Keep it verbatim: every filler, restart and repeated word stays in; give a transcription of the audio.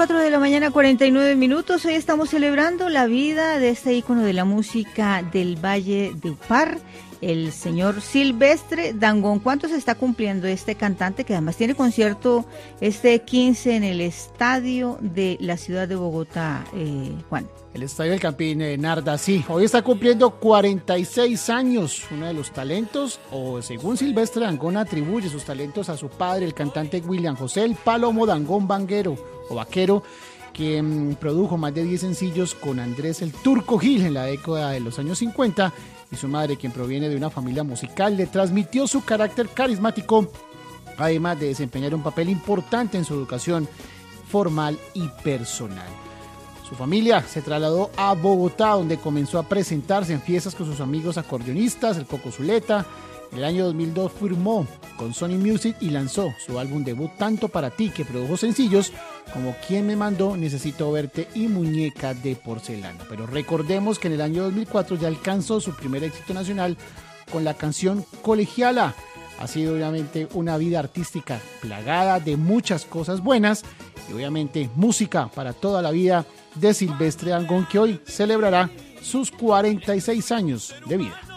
cuatro de la mañana, cuarenta y nueve minutos. Hoy estamos celebrando la vida de este ícono de la música del Valle de Upar, el señor Silvestre Dangond. ¿Cuánto se está cumpliendo este cantante que además tiene concierto este quince en el estadio de la ciudad de Bogotá, eh, Juan? El Estadio del Campín, eh, Narda, sí. Hoy está cumpliendo cuarenta y seis años. Uno de los talentos, o según Silvestre Dangond, atribuye sus talentos a su padre, el cantante William José El Palomo Dangond Vanguero, o Vaquero, que mmm, produjo más de diez sencillos con Andrés el Turco Gil en la década de los años cincuenta, y su madre, quien proviene de una familia musical, le transmitió su carácter carismático, además de desempeñar un papel importante en su educación formal y personal. Su familia se trasladó a Bogotá, donde comenzó a presentarse en fiestas con sus amigos acordeonistas, el Coco Zuleta. En el año dos mil dos firmó con Sony Music y lanzó su álbum debut Tanto para ti, que produjo sencillos como Quién me mandó, Necesito verte y Muñeca de porcelana. Pero recordemos que en el año dos mil cuatro ya alcanzó su primer éxito nacional con la canción Colegiala. Ha sido obviamente una vida artística plagada de muchas cosas buenas y obviamente música para toda la vida de Silvestre Dangond, que hoy celebrará sus cuarenta y seis años de vida.